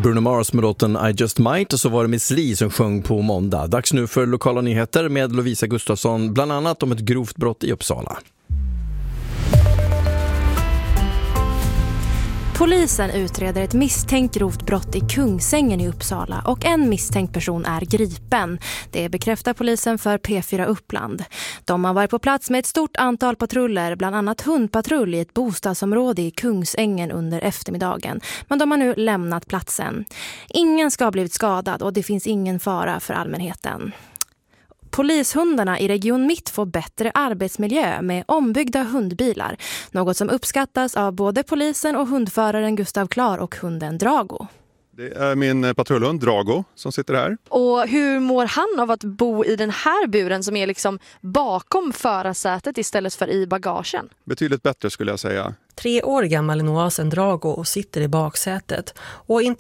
Bruno Mars med låten I Just Might, och så var det Miss Li som sjöng på måndag. Dags nu för lokala nyheter med Lovisa Gustafsson, bland annat om ett grovt brott i Uppsala. Polisen utreder ett misstänkt grovt brott i Kungsängen i Uppsala och en misstänkt person är gripen. Det bekräftar polisen för P4 Uppland. De har varit på plats med ett stort antal patruller, bland annat hundpatrull i ett bostadsområde i Kungsängen under eftermiddagen. Men de har nu lämnat platsen. Ingen ska ha blivit skadad och det finns ingen fara för allmänheten. Polishundarna i Region Mitt får bättre arbetsmiljö med ombyggda hundbilar. Något som uppskattas av både polisen och hundföraren Gustav Klar och hunden Drago. Det är min patrullhund Drago som sitter här. Och hur mår han av att bo i den här buren som är liksom bakom förarsätet istället för i bagagen? Betydligt bättre skulle jag säga. 3 år gammal är Noasen Drago och sitter i baksätet. Och inte